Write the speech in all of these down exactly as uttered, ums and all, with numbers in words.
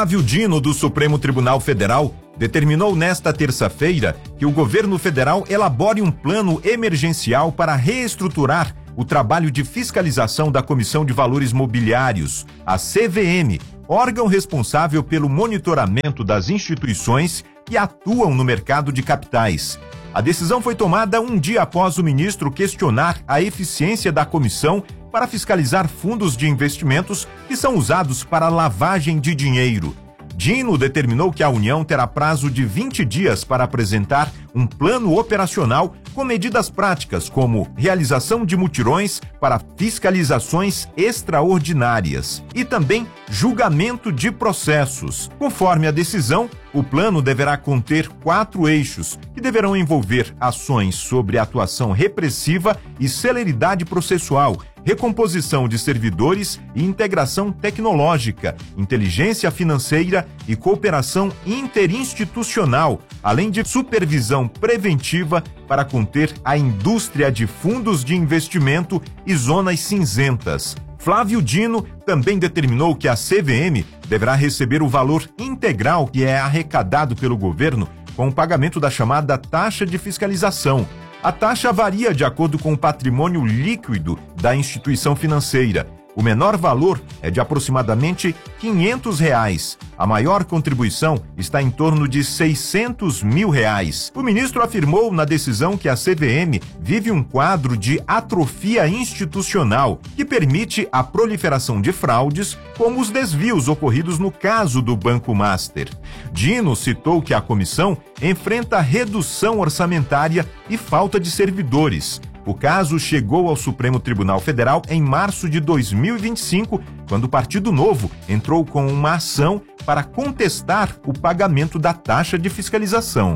Flávio Dino, do Supremo Tribunal Federal, determinou nesta terça-feira que o governo federal elabore um plano emergencial para reestruturar o trabalho de fiscalização da Comissão de Valores Mobiliários, a C V M, órgão responsável pelo monitoramento das instituições que atuam no mercado de capitais. A decisão foi tomada um dia após o ministro questionar a eficiência da comissão para fiscalizar fundos de investimentos que são usados para lavagem de dinheiro. Dino determinou que a União terá prazo de vinte dias para apresentar um plano operacional com medidas práticas como realização de mutirões para fiscalizações extraordinárias e também julgamento de processos. Conforme a decisão, o plano deverá conter quatro eixos que deverão envolver ações sobre atuação repressiva e celeridade processual, recomposição de servidores e integração tecnológica, inteligência financeira e cooperação interinstitucional, além de supervisão preventiva para conter a indústria de fundos de investimento e zonas cinzentas. Flávio Dino também determinou que a C V M deverá receber o valor integral que é arrecadado pelo governo com o pagamento da chamada taxa de fiscalização. A taxa varia de acordo com o patrimônio líquido da instituição financeira. O menor valor é de aproximadamente quinhentos reais. A maior contribuição está em torno de seiscentos mil reais. O ministro afirmou na decisão que a C V M vive um quadro de atrofia institucional que permite a proliferação de fraudes, como os desvios ocorridos no caso do Banco Master. Dino citou que a comissão enfrenta redução orçamentária e falta de servidores. O caso chegou ao Supremo Tribunal Federal em março de dois mil e vinte e cinco, quando o Partido Novo entrou com uma ação para contestar o pagamento da taxa de fiscalização.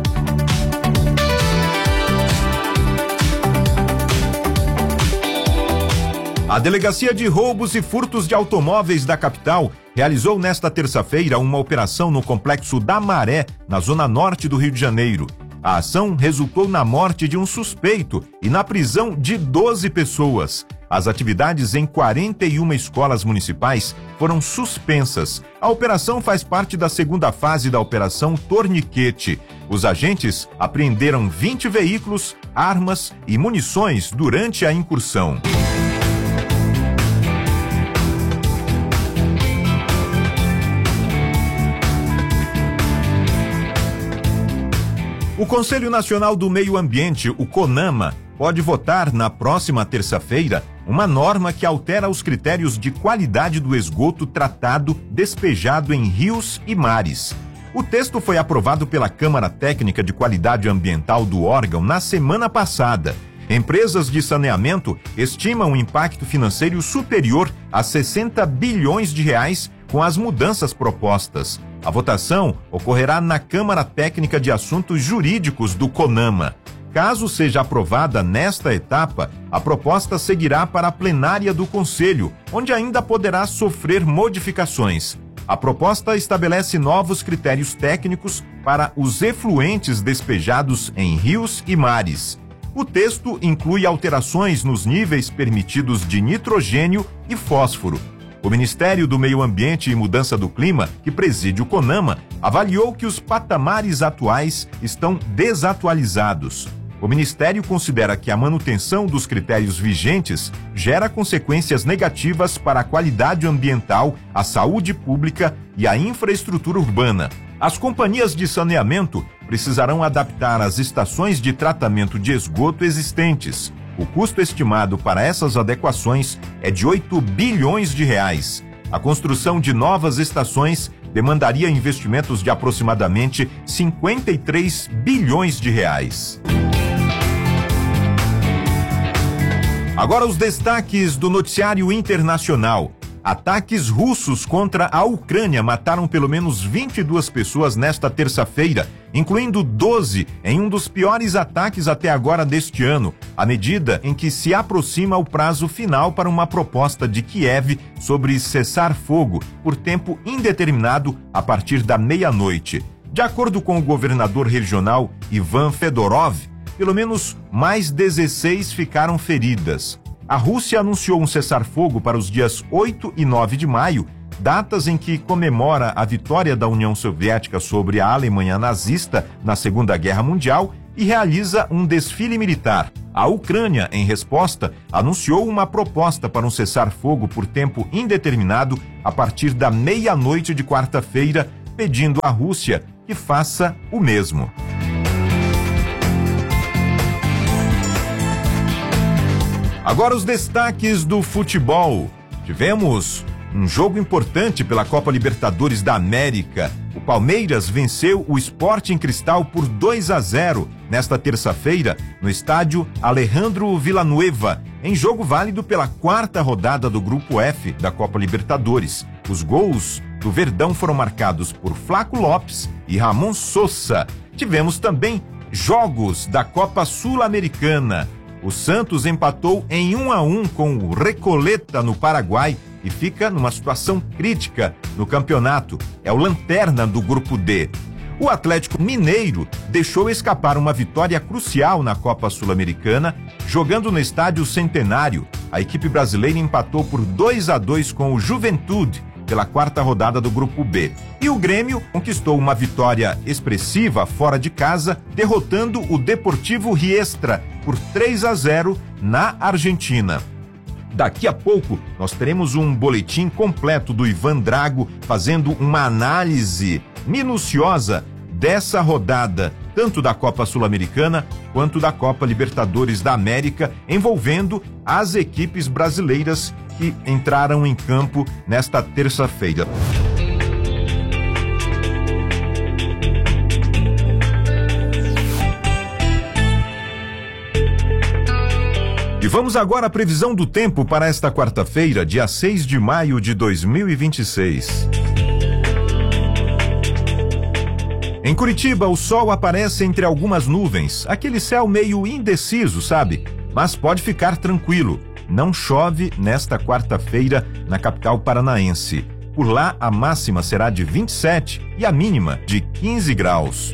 A Delegacia de Roubos e Furtos de Automóveis da capital realizou nesta terça-feira uma operação no Complexo da Maré, na zona norte do Rio de Janeiro. A ação resultou na morte de um suspeito e na prisão de doze pessoas. As atividades em quarenta e uma escolas municipais foram suspensas. A operação faz parte da segunda fase da Operação Torniquete. Os agentes apreenderam vinte veículos, armas e munições durante a incursão. O Conselho Nacional do Meio Ambiente, o CONAMA, pode votar na próxima terça-feira uma norma que altera os critérios de qualidade do esgoto tratado despejado em rios e mares. O texto foi aprovado pela Câmara Técnica de Qualidade Ambiental do órgão na semana passada. Empresas de saneamento estimam um impacto financeiro superior a sessenta bilhões de reais com as mudanças propostas. A votação ocorrerá na Câmara Técnica de Assuntos Jurídicos do CONAMA. Caso seja aprovada nesta etapa, a proposta seguirá para a plenária do Conselho, onde ainda poderá sofrer modificações. A proposta estabelece novos critérios técnicos para os efluentes despejados em rios e mares. O texto inclui alterações nos níveis permitidos de nitrogênio e fósforo. O Ministério do Meio Ambiente e Mudança do Clima, que preside o CONAMA, avaliou que os patamares atuais estão desatualizados. O Ministério considera que a manutenção dos critérios vigentes gera consequências negativas para a qualidade ambiental, a saúde pública e a infraestrutura urbana. As companhias de saneamento precisarão adaptar as estações de tratamento de esgoto existentes. O custo estimado para essas adequações é de oito bilhões de reais. A construção de novas estações demandaria investimentos de aproximadamente cinquenta e três bilhões de reais. Agora os destaques do noticiário internacional. Ataques russos contra a Ucrânia mataram pelo menos vinte e duas pessoas nesta terça-feira, incluindo doze em um dos piores ataques até agora deste ano, à medida em que se aproxima o prazo final para uma proposta de Kiev sobre cessar fogo por tempo indeterminado a partir da meia-noite. De acordo com o governador regional Ivan Fedorov, pelo menos mais dezesseis ficaram feridas. A Rússia anunciou um cessar-fogo para os dias oito e nove de maio, datas em que comemora a vitória da União Soviética sobre a Alemanha nazista na Segunda Guerra Mundial e realiza um desfile militar. A Ucrânia, em resposta, anunciou uma proposta para um cessar-fogo por tempo indeterminado a partir da meia-noite de quarta-feira, pedindo à Rússia que faça o mesmo. Agora os destaques do futebol. Tivemos um jogo importante pela Copa Libertadores da América. O Palmeiras venceu o Sporting Cristal por dois a zero nesta terça-feira no estádio Alejandro Villanueva, em jogo válido pela quarta rodada do Grupo F da Copa Libertadores. Os gols do Verdão foram marcados por Flaco Lopes e Ramon Sosa. Tivemos também jogos da Copa Sul-Americana. O Santos empatou em um a um com o Recoleta no Paraguai e fica numa situação crítica no campeonato. É o lanterna do Grupo D. O Atlético Mineiro deixou escapar uma vitória crucial na Copa Sul-Americana, jogando no Estádio Centenário. A equipe brasileira empatou por dois a dois com o Juventude pela quarta rodada do Grupo B. E o Grêmio conquistou uma vitória expressiva fora de casa, derrotando o Deportivo Riestra por três a zero na Argentina. Daqui a pouco nós teremos um boletim completo do Ivan Drago fazendo uma análise minuciosa dessa rodada, tanto da Copa Sul-Americana quanto da Copa Libertadores da América, envolvendo as equipes brasileiras que entraram em campo nesta terça-feira. E vamos agora à previsão do tempo para esta quarta-feira, dia seis de maio de dois mil e vinte e seis. Em Curitiba, o sol aparece entre algumas nuvens, aquele céu meio indeciso, sabe? Mas pode ficar tranquilo, não chove nesta quarta-feira na capital paranaense. Por lá, a máxima será de vinte e sete e a mínima de quinze graus.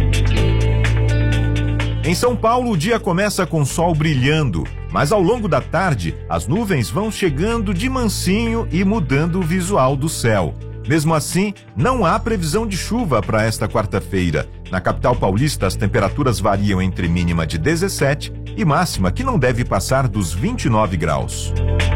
Em São Paulo, o dia começa com sol brilhando, mas ao longo da tarde, as nuvens vão chegando de mansinho e mudando o visual do céu. Mesmo assim, não há previsão de chuva para esta quarta-feira. Na capital paulista, as temperaturas variam entre mínima de dezessete e máxima que não deve passar dos vinte e nove graus.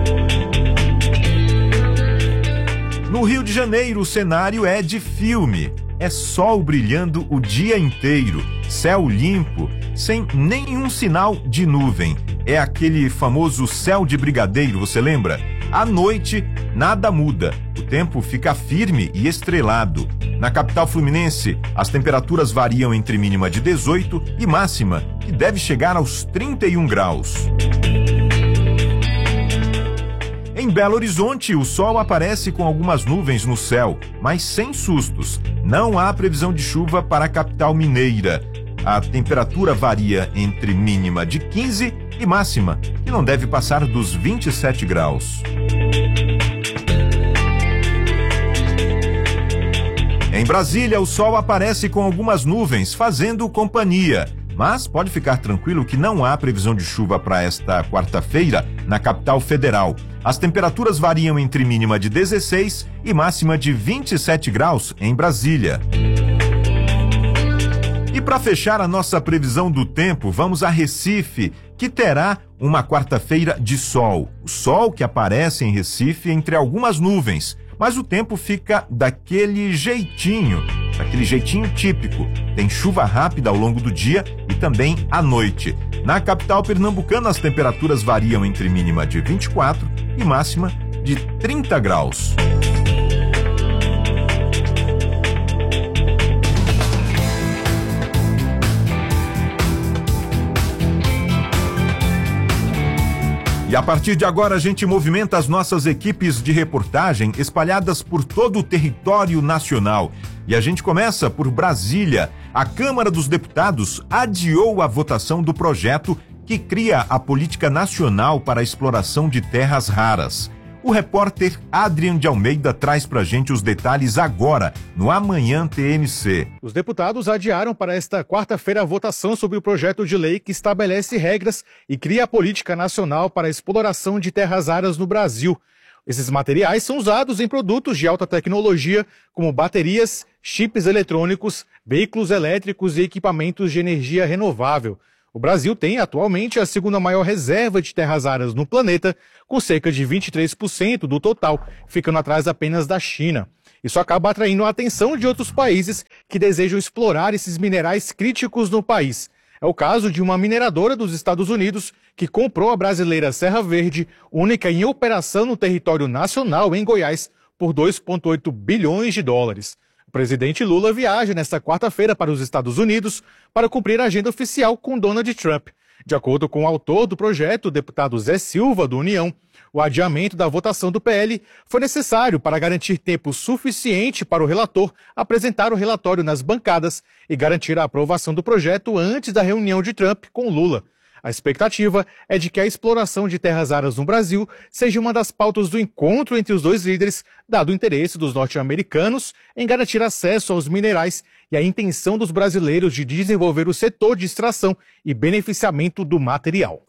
No Rio de Janeiro, o cenário é de filme. É sol brilhando o dia inteiro, céu limpo, sem nenhum sinal de nuvem. É aquele famoso céu de brigadeiro, você lembra? À noite, nada muda. O tempo fica firme e estrelado. Na capital fluminense, as temperaturas variam entre mínima de dezoito e máxima, que deve chegar aos trinta e um graus. Em Belo Horizonte, o sol aparece com algumas nuvens no céu, mas sem sustos. Não há previsão de chuva para a capital mineira. A temperatura varia entre mínima de quinze e máxima, que não deve passar dos vinte e sete graus. Em Brasília, o sol aparece com algumas nuvens, fazendo companhia. Mas pode ficar tranquilo que não há previsão de chuva para esta quarta-feira na capital federal. As temperaturas variam entre mínima de dezesseis e máxima de vinte e sete graus em Brasília. E para fechar a nossa previsão do tempo, vamos a Recife, que terá uma quarta-feira de sol. O sol que aparece em Recife entre algumas nuvens, mas o tempo fica daquele jeitinho, daquele jeitinho típico. Tem chuva rápida ao longo do dia e também à noite. Na capital pernambucana, as temperaturas variam entre mínima de vinte e quatro e máxima de trinta graus. E a partir de agora a gente movimenta as nossas equipes de reportagem espalhadas por todo o território nacional. E a gente começa por Brasília. A Câmara dos Deputados adiou a votação do projeto que cria a Política Nacional para a Exploração de Terras Raras. O repórter Adrian de Almeida traz pra gente os detalhes agora, no Amanhã T M C. Os deputados adiaram para esta quarta-feira a votação sobre o projeto de lei que estabelece regras e cria a Política Nacional para a Exploração de Terras Raras no Brasil. Esses materiais são usados em produtos de alta tecnologia, como baterias, chips eletrônicos, veículos elétricos e equipamentos de energia renovável. O Brasil tem atualmente a segunda maior reserva de terras raras no planeta, com cerca de vinte e três por cento do total, ficando atrás apenas da China. Isso acaba atraindo a atenção de outros países que desejam explorar esses minerais críticos no país. É o caso de uma mineradora dos Estados Unidos que comprou a brasileira Serra Verde, única em operação no território nacional em Goiás, por dois vírgula oito bilhões de dólares. O presidente Lula viaja nesta quarta-feira para os Estados Unidos para cumprir a agenda oficial com Donald Trump. De acordo com o autor do projeto, o deputado Zé Silva, do União, o adiamento da votação do P L foi necessário para garantir tempo suficiente para o relator apresentar o relatório nas bancadas e garantir a aprovação do projeto antes da reunião de Trump com Lula. A expectativa é de que a exploração de terras raras no Brasil seja uma das pautas do encontro entre os dois líderes, dado o interesse dos norte-americanos em garantir acesso aos minerais e a intenção dos brasileiros de desenvolver o setor de extração e beneficiamento do material.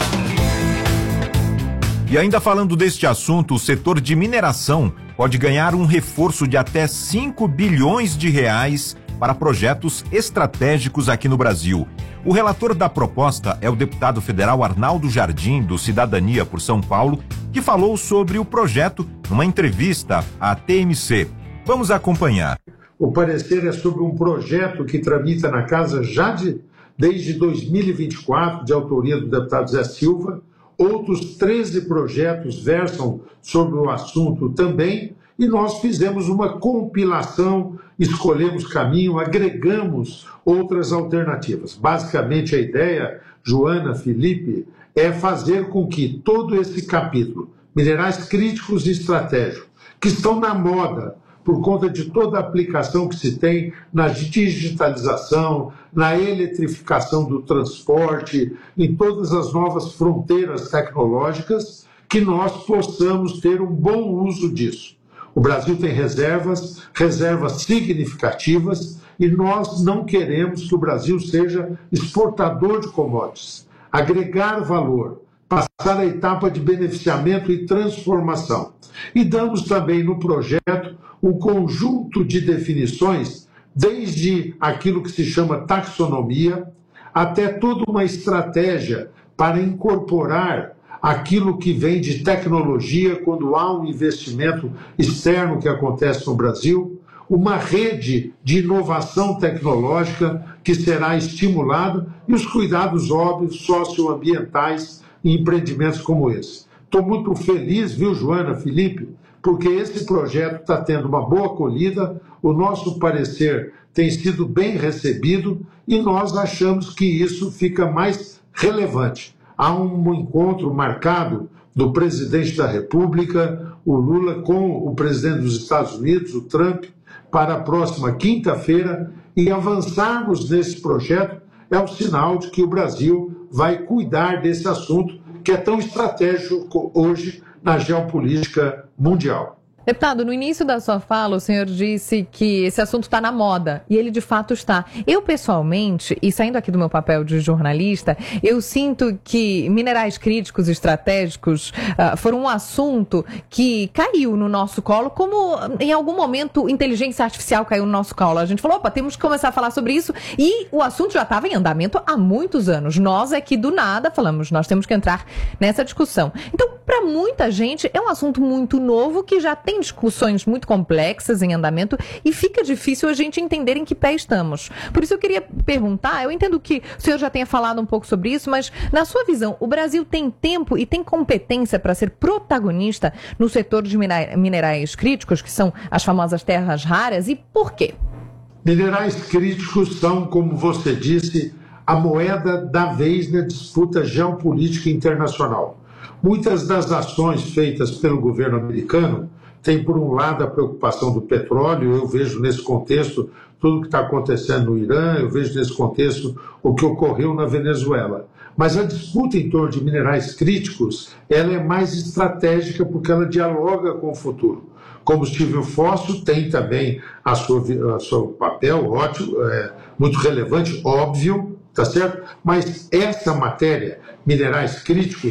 E ainda falando deste assunto, o setor de mineração pode ganhar um reforço de até cinco bilhões de reais para projetos estratégicos aqui no Brasil. O relator da proposta é o deputado federal Arnaldo Jardim, do Cidadania por São Paulo, que falou sobre o projeto numa entrevista à T M C. Vamos acompanhar. O parecer é sobre um projeto que tramita na Casa já de, desde dois mil e vinte e quatro, de autoria do deputado Zé Silva. Outros treze projetos versam sobre o assunto também, e nós fizemos uma compilação, escolhemos caminho, agregamos outras alternativas. Basicamente, a ideia, Joana, Felipe, é fazer com que todo esse capítulo, minerais críticos e estratégicos, que estão na moda, por conta de toda a aplicação que se tem na digitalização, na eletrificação do transporte, em todas as novas fronteiras tecnológicas, que nós possamos ter um bom uso disso. O Brasil tem reservas, reservas significativas, e nós não queremos que o Brasil seja exportador de commodities. Agregar valor, passar a etapa de beneficiamento e transformação. E damos também no projeto um conjunto de definições, desde aquilo que se chama taxonomia, até toda uma estratégia para incorporar aquilo que vem de tecnologia quando há um investimento externo que acontece no Brasil, uma rede de inovação tecnológica que será estimulada e os cuidados óbvios socioambientais em empreendimentos como esse. Estou muito feliz, viu, Joana, Felipe, porque esse projeto está tendo uma boa acolhida, o nosso parecer tem sido bem recebido e nós achamos que isso fica mais relevante. Há um encontro marcado do presidente da República, o Lula, com o presidente dos Estados Unidos, o Trump, para a próxima quinta-feira, e avançarmos nesse projeto é um sinal de que o Brasil vai cuidar desse assunto que é tão estratégico hoje na geopolítica mundial. Deputado, no início da sua fala, o senhor disse que esse assunto está na moda, e ele de fato está. Eu, pessoalmente, e saindo aqui do meu papel de jornalista, eu sinto que minerais críticos e estratégicos uh, foram um assunto que caiu no nosso colo, como em algum momento inteligência artificial caiu no nosso colo. A gente falou, opa, temos que começar a falar sobre isso, e o assunto já estava em andamento há muitos anos. Nós aqui do nada falamos, nós temos que entrar nessa discussão. Então, para muita gente, é um assunto muito novo que já tem Tem discussões muito complexas em andamento e fica difícil a gente entender em que pé estamos. Por isso eu queria perguntar, eu entendo que o senhor já tenha falado um pouco sobre isso, mas na sua visão, o Brasil tem tempo e tem competência para ser protagonista no setor de minerais críticos, que são as famosas terras raras, e por quê? Minerais críticos são, como você disse, a moeda da vez na disputa geopolítica internacional. Muitas das ações feitas pelo governo americano tem, por um lado, a preocupação do petróleo. Eu vejo nesse contexto tudo o que está acontecendo no Irã, eu vejo nesse contexto o que ocorreu na Venezuela. Mas a disputa em torno de minerais críticos, ela é mais estratégica porque ela dialoga com o futuro. Combustível fóssil tem também a sua, a seu papel ótimo, é, muito relevante, óbvio, tá certo? Mas essa matéria, minerais críticos,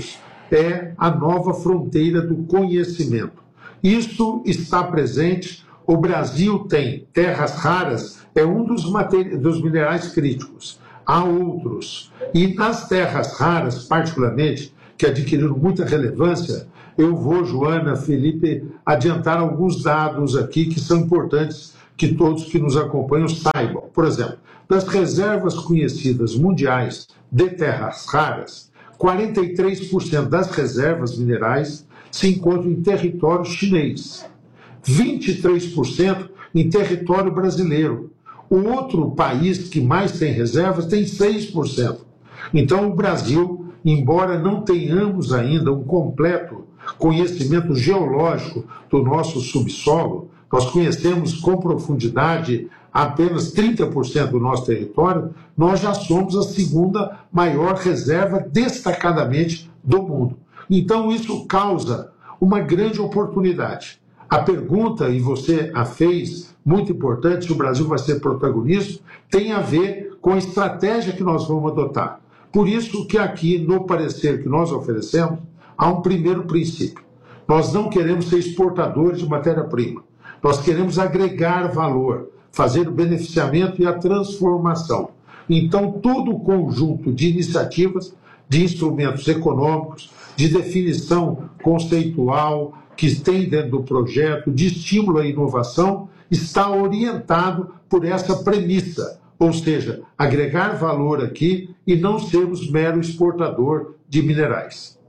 é a nova fronteira do conhecimento. Isso está presente. O Brasil tem terras raras, é um dos, dos minerais críticos. Há outros. E nas terras raras, particularmente, que adquiriram muita relevância, eu vou, Joana, Felipe, adiantar alguns dados aqui que são importantes que todos que nos acompanham saibam. Por exemplo, das reservas conhecidas mundiais de terras raras, quarenta e três por cento das reservas minerais se encontram em território chinês, vinte e três por cento em território brasileiro. O outro país que mais tem reservas tem seis por cento. Então, o Brasil, embora não tenhamos ainda um completo conhecimento geológico do nosso subsolo, nós conhecemos com profundidade apenas trinta por cento do nosso território, nós já somos a segunda maior reserva destacadamente do mundo. Então isso causa uma grande oportunidade. A pergunta, e você a fez, muito importante, se o Brasil vai ser protagonista, tem a ver com a estratégia que nós vamos adotar. Por isso que aqui, no parecer que nós oferecemos, há um primeiro princípio. Nós não queremos ser exportadores de matéria-prima. Nós queremos agregar valor, fazer o beneficiamento e a transformação. Então, todo o conjunto de iniciativas, de instrumentos econômicos, de definição conceitual que tem dentro do projeto, de estímulo à inovação, está orientado por essa premissa, ou seja, agregar valor aqui e não sermos mero exportador de minerais.